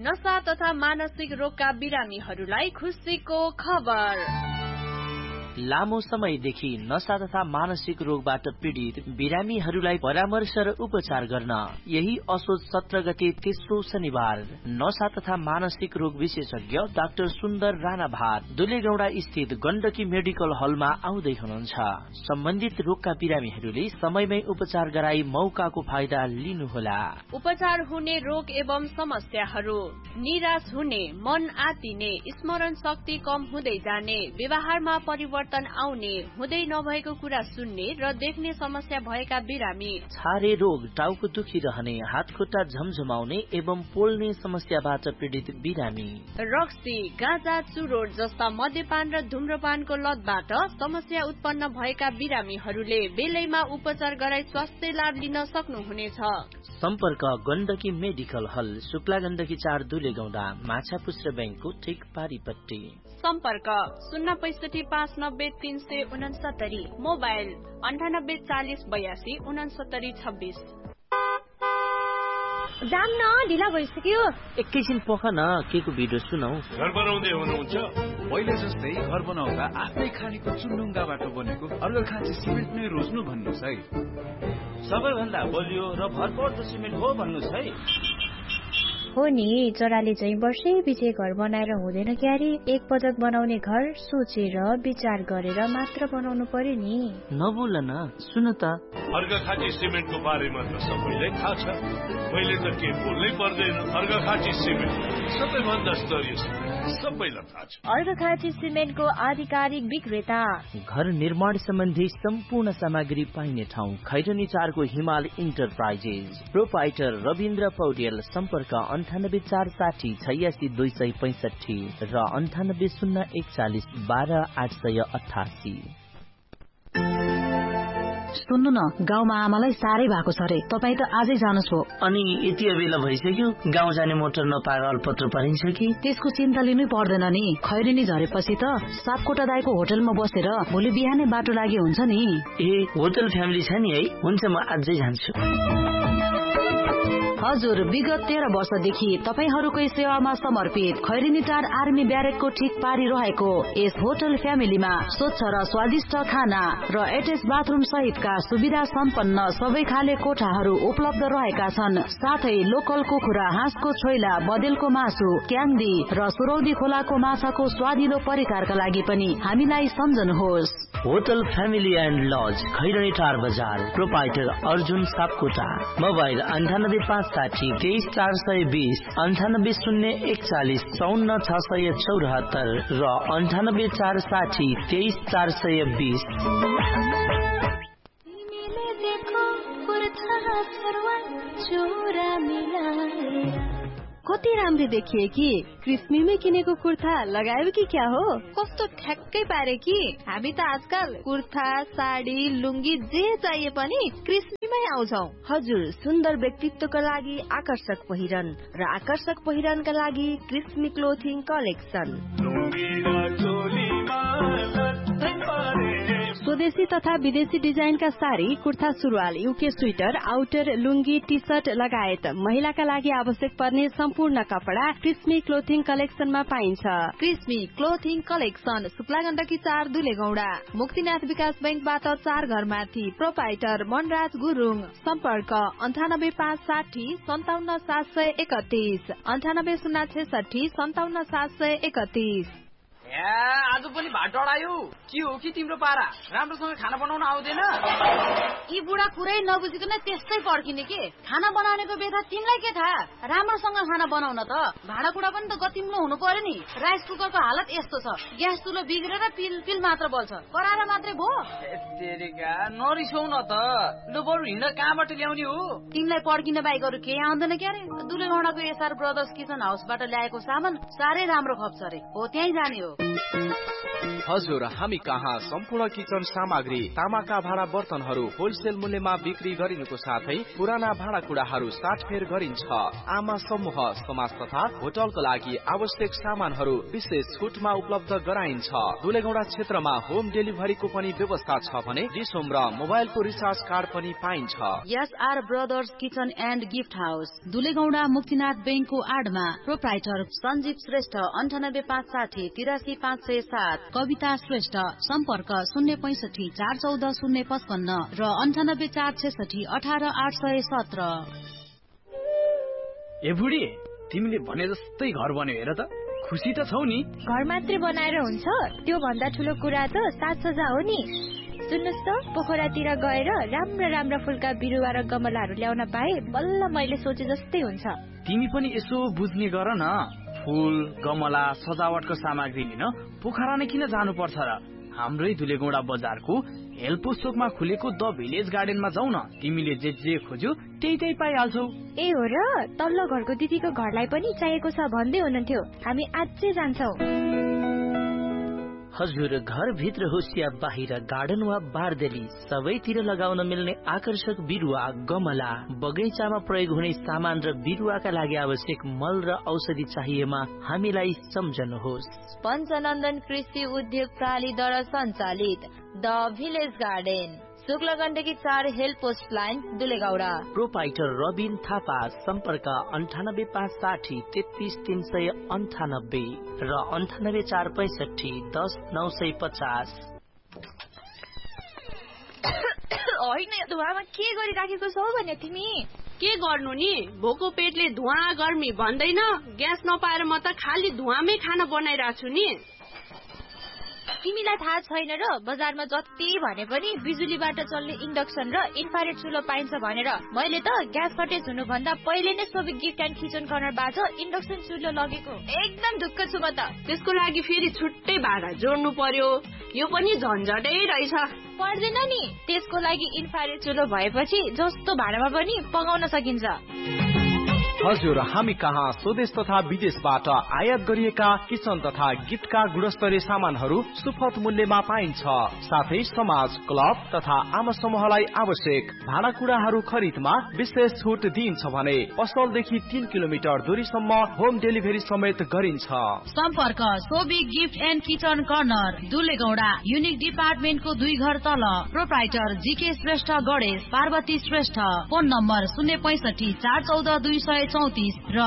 नशा तथा मानसिक रोगका बिरामीहरूलाई खुसीको खबर। लामो समयदेखि नशा तथा मानसिक रोगबाट पीडित बिरामीहरूलाई परामर्श र उपचार गर्न यही असोज 17 गते तेस्रो शनिबार नशा तथा मानसिक रोग विशेषज्ञ डाक्टर सुन्दर राणा भाट दुलेगौडा स्थित गण्डकी मेडिकल हलमा आउँदै हुनुहुन्छ। सम्बन्धित रोगका बिरामीहरूले समयमै उपचार गराई मौकाको फाइदा लिनुहोला। उपचार हुने रोग एवं समस्याहरू: निराश हुने, मन आतिने, स्मरण शक्ति कम हुँदै जाने, व्यवहारमा परिवर्तन आउने, हुँदै नभएको कुरा सुन्ने र देख्ने समस्या भएका बिरामी, छारे रोग, टाउको दुखिरहने, हात खुट्टा झमझमाउने एवं पोल्ने समस्याबाट पीडित बिरामी, रक्सी, गाँजा, चुरोट जस्ता मद्यपान र धुम्रपानको लतबाट समस्या उत्पन्न भएका बिरामीहरूले बेलैमा उपचार गराई स्वास्थ्य लाभ लिन सक्नुहुनेछ। सम्पर्क गण्डकी मेडिकल हल, शुक्ला गण्डकी 4 दुलेगौडा, माछापुच्छ्रे बैंकको ठिक पारिपट्टि। सम्पर्क 065 मोबाइल 98 40 82 69 26। जाम न, ढिला भइसक्यो। एकैछिन पख न, के को भिडियो सुनौ। घर बनाउँदै हुनुहुन्छ? पहिले जस्तै घर बनाउँदा आफ्नै खानीको चुन्डुङ्गाबाट बनेको अर्घाखाँची सिमेन्ट नै रोज्नु भन्नुहोस् है। सबैभन्दा बलियो र भरपर्दो सिमेन्ट हो भन्नुहोस् है। हो नि, जराले चाहिँ वर्षै पछि घर बनाएर हुँदैन क्यारे। एक पटक बनाउने घर सोचेर विचार गरेर मात्र बनाउनु पर्यो नि। नबोल न, सुन त। अर्घाखाँची सिमेन्टको बारेमा त सबैलाई थाहा छ, मैले त के बोल्नै पर्दैन। अर्घाखाँची सिमेन्ट सबैभन्दा स्तरीय सिमेन्ट, सबैलाई थाहा छ। अर्घाखाँची सिमेन्टको आधिकारिक विक्रेता। घर निर्माण सम्बन्धी सम्पूर्ण सामग्री पाइने ठाउँ खैरनी 4 को हिमाल इन्टरप्राइजेस। प्रोपाइटर रविन्द्र पौडेल। सम्पर्क 98 460 86 265 र 98 041 12 888। सुन्नु न, गाउँमा आमालाई साह्रै भएको छ रे। तपाईँ त आजै जानुहोस् हो। अनि यति बेला भइसक्यो, गाउँ जाने मोटर नपाएर अल्पत्र परिन्छ कि? त्यसको चिन्ता लिनै पर्दैन नि। खैरेनी झरेपछि त सापकोटा दाइको होटलमा बसेर भोलि बिहानै बाटो लागि हुन्छ नि। ए, होटल फ्यामिली छ नि है? हुन्छ, म आजै जान्छु। हजुर, विगत 13 वर्षदेखि तपाईहरूकै सेवामा समर्पित खैरेनी टार आर्मी ब्यारेकको ठिक पारी रहेको यस होटल फ्यामिलीमा स्वच्छ र स्वादिष्ट खाना र एटेच बाथरुम सहितका सुविधा सम्पन्न सबै खाले कोठाहरू उपलब्ध रहेका छन्। साथै लोकल कुखुरा, हाँसको छोइला, बदेलको मासु, क्याङ्दी र सुरौदी खोलाको माछाको स्वादिलो परिकारका लागि पनि हामीलाई सम्झनुहोस्। Hotel family and lodge, Khairani टार बजार। प्रोपाइटर अर्जुन सापकोटा। मोबाइल 98 560 23 420, 98 041 54 674 र 98 460 23 420। कति राम्रो देखिए कि क्रिस्मीमै किनेको कुर्ता लगायो कि क्या हो? कस्तो ठ्याक्कै पारे कि हामी त आजकल कुर्ता, साडी, लुङ्गी जे चाहिए पनि क्रिस्मीमै आउँछौ। हजुर, सुन्दर व्यक्तित्वका लागि आकर्षक पहिरन र आकर्षक पहिरनका लागि क्रिस्मी क्लोथिङ कलेक्सन। स्वदेशी तथा विदेशी डिजाइनका साडी, कुर्ता, सुरुवाल, युके स्वेटर, आउटर, लुङ्गी, टी सर्ट लगायत महिलाका लागि आवश्यक पर्ने सम्पूर्ण कपडा क्रिस्मी क्लोथिङ कलेक्सनमा पाइन्छ। क्रिस्मी क्लोथिङ कलेक्सन, शुक्ला गण्डकी 4 दुलेगौडा, मुक्तिनाथ विकास बैंकबाट 4 घर माथि। प्रोपाइटर मनराज गुरुङ। सम्पर्क 98 560 57 731, 98 066 57 731। आज पनि भात डढायो के हो कि तिम्रो पारा? राम्रोसँग खाना बनाउन आउँदैन? यी बुढा कुरै नबुझिकन त्यस्तै पर्खिने के? खाना बनाउनेको बेथा तिमीलाई के थाहा? राम्रोसँग खाना बनाउन त भाँडाकुँडा पनि त गतिम्लो हुनु पर्यो नि। राइस कुकरको हालत यस्तो छ, ग्यास चुलो बिग्रेर पिल मात्र बल्छ, कराएर मात्रै भो। तेरेका नरिसाउ न त, लु बरु हिँड, कहाँबाट ल्याउने हो? तिमीलाई पर्खिन बाहेक अरू केही आउँदैन क्यारे? दुलेगौडाको एसआर ब्रदर्स किचन हाउसबाट ल्याएको सामान साह्रै राम्रो खप्छ रे, हो त्यहीँ जाने हो। हजुर, हामी कहाँ सम्पूर्ण किचन सामग्री, तामाका भाँडा बर्तनहरू होलसेल मूल्यमा बिक्री गरिनुको साथै पुराना भाँडाकुँडाहरू साटफेर गरिन्छ। आमा समूह, समाज तथा होटलको लागि आवश्यक सामानहरू विशेष छुटमा उपलब्ध गराइन्छ। दुलेगौडा क्षेत्रमा होम डेलिभरीको पनि व्यवस्था छ भने डिसोम र मोबाइलको रिचार्ज कार्ड पनि पाइन्छ। SR brothers kitchen and gift house, दुलेगौडा Muktinath बैंकको आडमा। प्रोप्राइटर सञ्जीव श्रेष्ठ, 9856 83507। कविता श्रेष्ठ, सम्पर्क 065 414 055 र 98 466 18 817। ए बुढी, तिमीले भने जस्तै घर बन्यो हेर त। खुसी त छौ नि? घर मात्रै बनाएर हुन्छ? त्यो भन्दा ठुलो कुरा त साजसज्जा हो नि। सुन्नुस् त, पोखरातिर गएर राम्रा फुलका बिरुवा र गमलाहरू ल्याउन पाए बल्ल मैले सोचे जस्तै हुन्छ। तिमी पनि यसो बुझ्ने गर न। फूल, गमला, सजावटको सामग्री लिन पोखरा नै किन जानु पर्छ र? हाम्रै दुलेगौडा बजारको हेल्पोस चोकमा खुलेको द भिलेज गार्डनमा जाऊ न। तिमीले जे खोज्यौ त्यही पाइहाल्छौ। ए हो र, तल्लो घरको दिदीको घरलाई पनि चाहिएको छ भन्दै हुनुहुन्थ्यो। हामी आजै जान्छौ। हजुर, घर भित्र होस् या बाहिर, गार्डन वा बारदेली, सबैतिर लगाउन मिल्ने आकर्षक बिरुवा, गमला, बगैँचामा प्रयोग हुने सामान र बिरुवाका लागि आवश्यक मल र औषधि चाहिएमा हामीलाई सम्झनुहोस्। पञ्चनन्दन कृषि उद्योग प्रणालीद्वारा सञ्चालित द भिलेज गार्डन, शुक्ल Gandaki 4 help post line, दुलेगौडा। Proprietor Rabin Thapa, सम्पर्क 98560 33398 र 98465 10950। होइन, धुवामा के गरिराखेको छौ भने तिमी? के गर्नु नि, भोको पेटले धुवा गर्मी भन्दैन। ग्यास नपाएर म त खाली धुवामै खाना बनाइरहेको छु नि। तिमीलाई थाहा छैन र, बजारमा जति भने पनि बिजुलीबाट चल्ने इन्डक्सन र इन्फ्रारेड चुलो पाइन्छ भनेर मैले त ग्यास सर्टेज हुनुभन्दा पहिले नै सोभिक गिफ्ट एन्ड किचन कर्नरबाट इन्डक्सन चुलो लगेको। एकदम ढुक्क छु म त। त्यसको लागि फेरि छुट्टै भाडा जोड्नु पर्यो, यो पनि झन्झटै रहेछ। पर्दैन नि, त्यसको लागि इन्फ्रारेड चुलो भएपछि जस्तो भाडामा पनि पकाउन सकिन्छ। हजुर, हामी कहाँ स्वदेश तथा विदेशबाट आयात गरिएका किचन तथा गिफ्टका गुणस्तरीय सामानहरू सुपथ मूल्यमा पाइन्छ। साथै समाज, क्लब तथा आमा समूहलाई आवश्यक भाँडाकुँडाहरू खरिदमा विशेष छुट दिइन्छ भने पसलदेखि 3 किलोमिटर दूरीसम्म होम डेलिभरी समेत गरिन्छ। सम्पर्क सोभिक gift and kitchen corner, दुलेगौडा, unique डिपार्टमेन्टको 2 घर तल। Proprietor GK Shrestha Ganesh, Parvati Shrestha. Phone number 065 414 234 र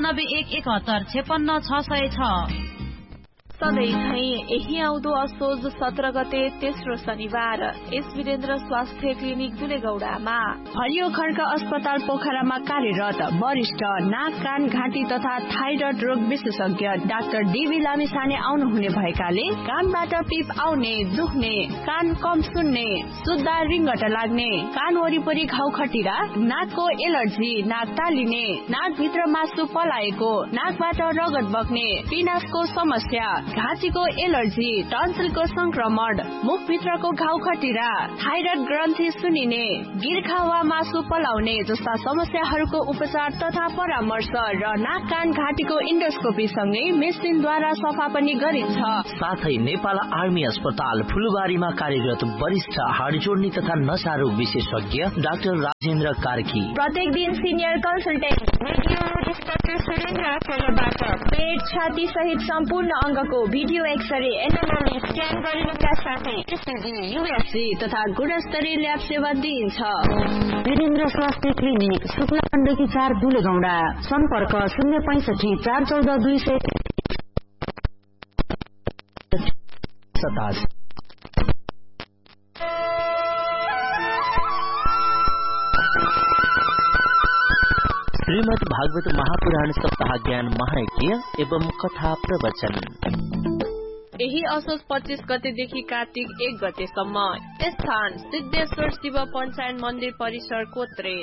98 171 56 6। सधैँ झै यही आउँदो असोज 17 गते तेस्रो शनिबार एस वीरेन्द्र स्वास्थ्य क्लिनिक दुलेगौडामा हरियो खड्क अस्पताल पोखरामा कार्यरत वरिष्ठ नाक कान घाँटी तथा थाइरोइड रोग विशेषज्ञ डाक्टर डीबी लामिछाने आउनुहुने भएकाले कानबाट पिप आउने, दुख्ने, कान कम सुन्ने, सुत्दा रिङ्गटा लाग्ने, कान वरिपरि घाउ खटिरा, नाकको एलर्जी, नाक तालिने, नाकभित्र मासु पलाएको, नाकबाट रगत बग्ने, पिनासको समस्या, घाँटीको एलर्जी, टन्सिलको संक्रमण, मुखभित्रको घाउ खटिरा, थाइरोइड ग्रन्थि सुनिने, गिर्खा वा मासु पलाउने जस्ता समस्याहरूको उपचार तथा परामर्श र नाक कान घाँटीको इन्डोस्कोपी सँगै मेसिनद्वारा सफा पनि गरिन्छ। साथै नेपाल आर्मी अस्पताल फुलबारीमा कार्यरत वरिष्ठ हाड जोड्ने तथा नसा रोग विशेषज्ञ डाक्टर राजेन्द्र कार्की प्रत्येक दिन सिनियर कन्सल्टेन्ट पेट, छाती सहित सम्पूर्ण अङ्गको भिडियो एक्सरे, एनाटोमी स्क्यान गरिनुका साथै युएसजी तथा गुणस्तरीय ल्याब सेवा दिइन्छ। वीरेन्द्र स्वास्थ्य क्लिनिक, शुक्ला गण्डकी 4 दुलेगौडा। सम्पर्क 065 414 227। श्रीमद् भागवत महापुराण सप्ताह ज्ञान महायज्ञ एवं कथा प्रवचन यही असोज 25 गतेदेखि कार्तिक 1 गतेसम्म। स्थान सिद्धेश्वर शिव पञ्चायन मन्दिर परिसर कोत्रे।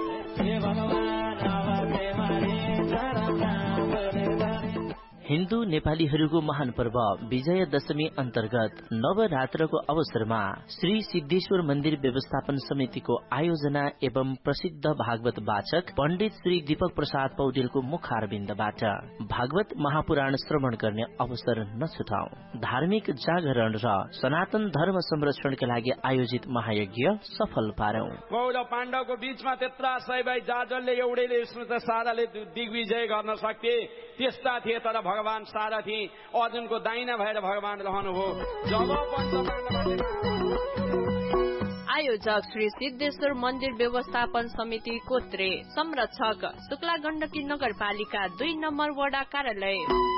हिन्दू नेपालीहरूको महान पर्व विजय दशमी अन्तर्गत नवरात्रको अवसरमा श्री सिद्धेश्वर मन्दिर व्यवस्थापन समितिको आयोजना एवं प्रसिद्ध भागवत वाचक पण्डित श्री दीपक प्रसाद पौडेलको मुखारबिन्दबाट भागवत महापुराण श्रवण गर्ने अवसर नछुटाऊ। धार्मिक जागरण र सनातन धर्म संरक्षणका लागि आयोजित महायज्ञ सफल पारौं। कौरव पाण्डवको बीचमा त्यत्रा सबै जाजलले एउटैले साराले दिग्विजय गर्न सक्थे त्यस्ता थिए, तर भगवान सारथी अर्जुनको दाहिना भएर भगवान रहनुभयो। आयोजक श्री सिद्धेश्वर मन्दिर व्यवस्थापन समिति कोत्रे, संरक्षक शुक्ला गण्डकी नगरपालिका 2 नम्बर वडा कार्यालय।